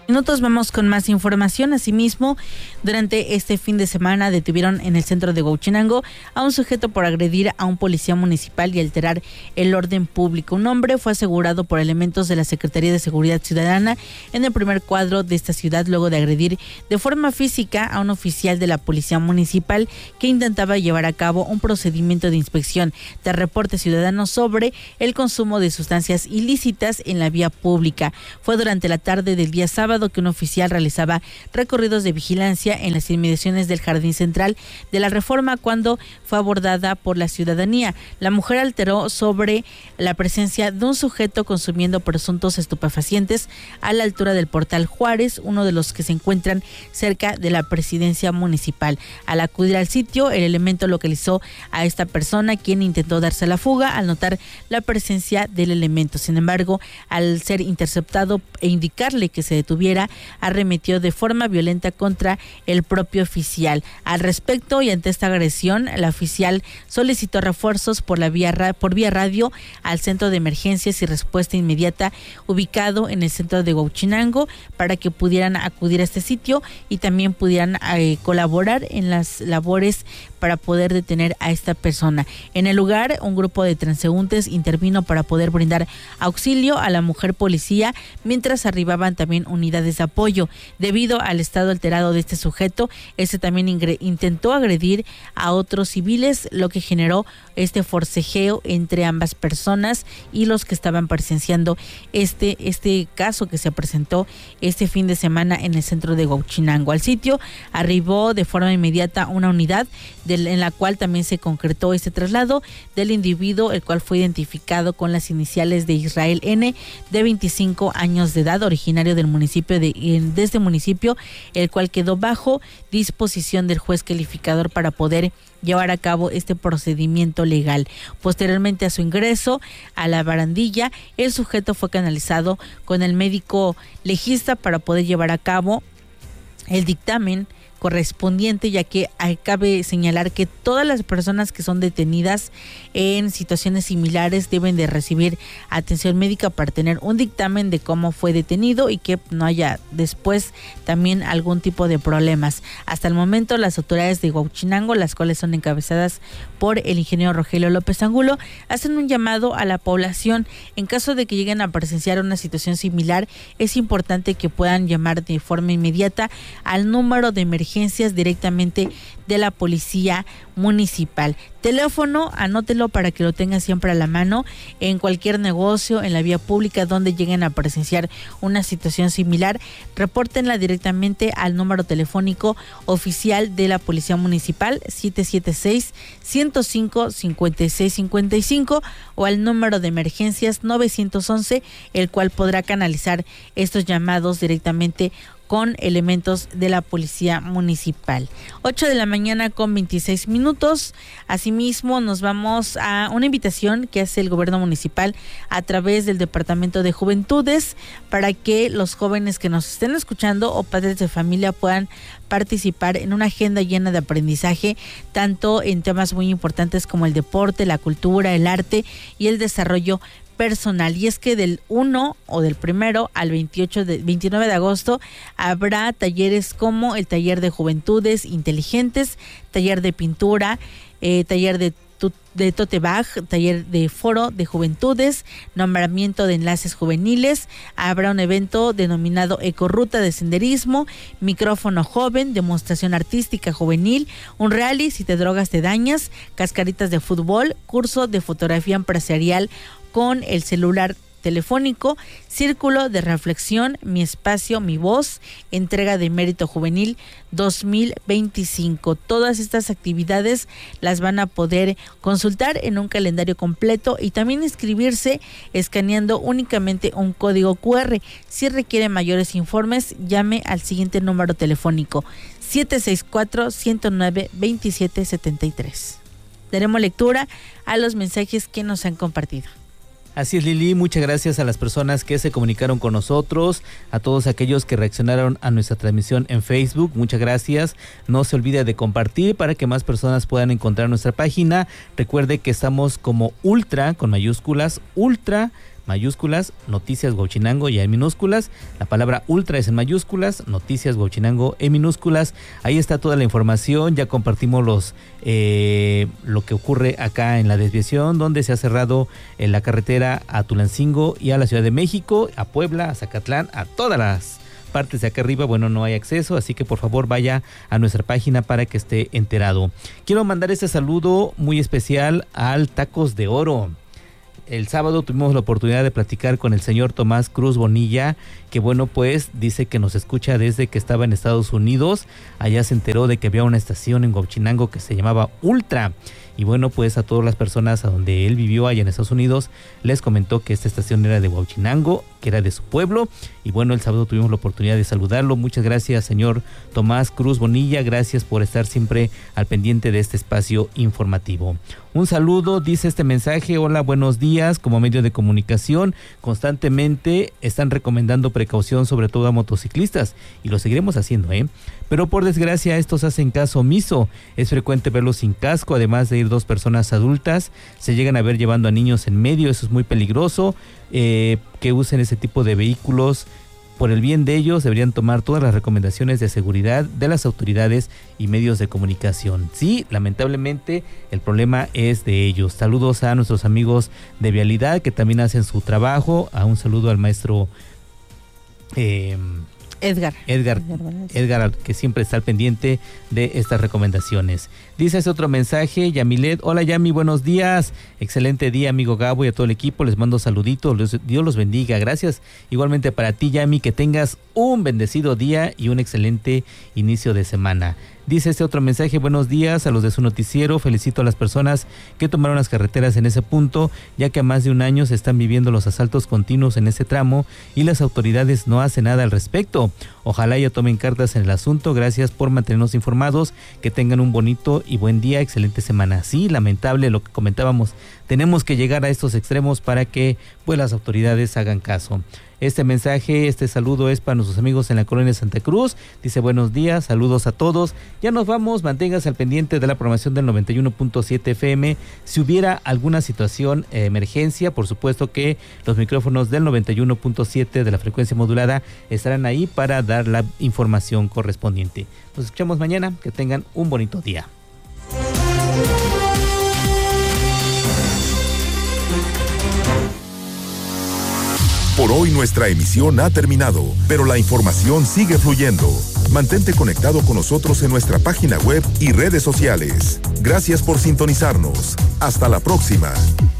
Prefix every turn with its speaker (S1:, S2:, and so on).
S1: Minutos vamos con más información. Asimismo, durante este fin de semana detuvieron en el centro de Huauchinango a un sujeto por agredir a un policía municipal y alterar el orden público. Un hombre fue asegurado por elementos de la Secretaría de Seguridad Ciudadana en el primer cuadro de esta ciudad luego de agredir de forma física a un oficial de la policía municipal que intentaba llevar a cabo un procedimiento de inspección de reporte ciudadano sobre el consumo de sustancias ilícitas en la vía pública. Fue durante la tarde del día sábado que un oficial realizaba recorridos de vigilancia en las inmediaciones del Jardín Central de la Reforma cuando fue abordada por la ciudadanía. La mujer alteró sobre la presencia de un sujeto consumiendo presuntos estupefacientes a la altura del Portal Juárez, uno de los que se encuentran cerca de la presidencia municipal. Al acudir al sitio, el elemento localizó a esta persona, quien intentó darse a la fuga al notar la presencia del elemento. Sin embargo, al ser interceptado e indicarle que se detuviera, arremetió de forma violenta contra el propio oficial. Al respecto y ante esta agresión, la oficial solicitó refuerzos por vía radio al centro de emergencias y respuesta inmediata ubicado en el centro de Huauchinango para que pudieran acudir a este sitio y también pudieran colaborar en las labores para poder detener a esta persona. En el lugar, un grupo de transeúntes intervino para poder brindar auxilio a la mujer policía, mientras arribaban también unidades de apoyo. Debido al estado alterado de este sujeto, también intentó agredir a otros civiles, lo que generó este forcejeo entre ambas personas y los que estaban presenciando este caso que se presentó este fin de semana en el centro de Huauchinango. Al sitio arribó de forma inmediata una unidad en la cual también se concretó este traslado del individuo, el cual fue identificado con las iniciales de Israel N, de 25 años de edad, originario del municipio de este municipio, el cual quedó bajo disposición del juez calificador para poder llevar a cabo este procedimiento legal. Posteriormente a su ingreso a la barandilla, el sujeto fue canalizado con el médico legista para poder llevar a cabo el dictamen correspondiente, ya que cabe señalar que todas las personas que son detenidas en situaciones similares deben de recibir atención médica para tener un dictamen de cómo fue detenido y que no haya después también algún tipo de problemas. Hasta el momento, las autoridades de Huauchinango, las cuales son encabezadas por el ingeniero Rogelio López Angulo, hacen un llamado a la población. En caso de que lleguen a presenciar una situación similar, es importante que puedan llamar de forma inmediata al número de emergencias directamente de la policía municipal. Teléfono, anótelo para que lo tengan siempre a la mano en cualquier negocio, en la vía pública donde lleguen a presenciar una situación similar. Repórtenla directamente al número telefónico oficial de la Policía Municipal 776-105-5655 o al número de emergencias 911, el cual podrá canalizar estos llamados directamente con elementos de la policía municipal. 8 de la mañana con 26 minutos. Asimismo, nos vamos a una invitación que hace el gobierno municipal a través del Departamento de Juventudes para que los jóvenes que nos estén escuchando o padres de familia puedan participar en una agenda llena de aprendizaje, tanto en temas muy importantes como el deporte, la cultura, el arte y el desarrollo personal. Y es que del 1 o del 1 al 29 de agosto habrá talleres como el taller de juventudes inteligentes, taller de pintura, taller de tote bag, taller de foro de juventudes, nombramiento de enlaces juveniles. Habrá un evento denominado Ecoruta de senderismo, micrófono joven, demostración artística juvenil, un rally si te drogas te dañas, cascaritas de fútbol, curso de fotografía empresarial con el celular telefónico, círculo de reflexión, mi espacio, mi voz, entrega de mérito juvenil 2025. Todas estas actividades las van a poder consultar en un calendario completo y también inscribirse escaneando únicamente un código QR. Si requiere mayores informes, llame al siguiente número telefónico 764-109-2773. Daremos lectura a los mensajes que nos han compartido.
S2: Así es, Lili, muchas gracias a las personas que se comunicaron con nosotros, a todos aquellos que reaccionaron a nuestra transmisión en Facebook, muchas gracias. No se olvide de compartir para que más personas puedan encontrar nuestra página. Recuerde que estamos como Ultra, con mayúsculas, Ultra mayúsculas, Noticias Huauchinango ya en minúsculas, la palabra ultra es en mayúsculas, Noticias Huauchinango en minúsculas. Ahí está toda la información. Ya compartimos lo que ocurre acá en la desviación, donde se ha cerrado la carretera a Tulancingo y a la Ciudad de México, a Puebla, a Zacatlán, a todas las partes de acá arriba. Bueno, no hay acceso, así que por favor vaya a nuestra página para que esté enterado. Quiero mandar este saludo muy especial al Tacos de Oro. El sábado tuvimos la oportunidad de platicar con el señor Tomás Cruz Bonilla, que bueno, pues dice que nos escucha desde que estaba en Estados Unidos. Allá se enteró de que había una estación en Huauchinango que se llamaba Ultra. Y bueno, pues a todas las personas a donde él vivió allá en Estados Unidos, les comentó que esta estación era de Huauchinango, que era de su pueblo. Y bueno, el sábado tuvimos la oportunidad de saludarlo. Muchas gracias, señor Tomás Cruz Bonilla. Gracias por estar siempre al pendiente de este espacio informativo. Un saludo, dice este mensaje: hola, buenos días. Como medio de comunicación, constantemente están recomendando precaución, sobre todo a motociclistas, y lo seguiremos haciendo, pero por desgracia estos hacen caso omiso. Es frecuente verlos sin casco, además de ir dos personas adultas, se llegan a ver llevando a niños en medio. Eso es muy peligroso, que usen ese tipo de vehículos. Por el bien de ellos deberían tomar todas las recomendaciones de seguridad de las autoridades y medios de comunicación. Sí, lamentablemente el problema es de ellos. Saludos a nuestros amigos de Vialidad que también hacen su trabajo. Un saludo al maestro Edgar, que siempre está al pendiente de estas recomendaciones. Dice ese otro mensaje, Yamilet: hola Yami, buenos días, excelente día amigo Gabo y a todo el equipo, les mando saluditos, Dios los bendiga. Gracias igualmente para ti, Yami, que tengas un bendecido día y un excelente inicio de semana. Dice este otro mensaje: buenos días a los de su noticiero, felicito a las personas que tomaron las carreteras en ese punto, ya que a más de un año se están viviendo los asaltos continuos en ese tramo y las autoridades no hacen nada al respecto. Ojalá ya tomen cartas en el asunto. Gracias por mantenernos informados, que tengan un bonito y buen día, excelente semana. Sí, lamentable lo que comentábamos, tenemos que llegar a estos extremos para que pues las autoridades hagan caso. Este mensaje, este saludo es para nuestros amigos en la colonia Santa Cruz. Dice: buenos días, saludos a todos. Ya nos vamos, manténgase al pendiente de la programación del 91.7 FM. Si hubiera alguna situación, emergencia, por supuesto que los micrófonos del 91.7 de la frecuencia modulada estarán ahí para dar la información correspondiente. Nos escuchamos mañana, que tengan un bonito día.
S3: Por hoy nuestra emisión ha terminado, pero la información sigue fluyendo. Mantente conectado con nosotros en nuestra página web y redes sociales. Gracias por sintonizarnos. Hasta la próxima.